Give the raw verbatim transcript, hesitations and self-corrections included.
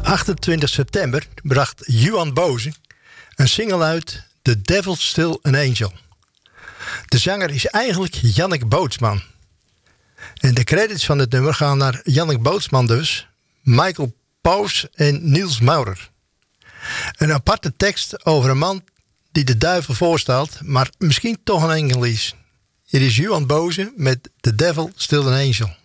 achtentwintig september bracht Juan Boze een single uit, The Devil's Still an Angel. De zanger is eigenlijk Jannik Bootsman. En de credits van het nummer gaan naar Jannik Bootsman dus, Michael Paus en Niels Maurer. Een aparte tekst over een man die de duivel voorstelt, maar misschien toch een engel is. Hier is Juan Boze met The Devil Still an Angel.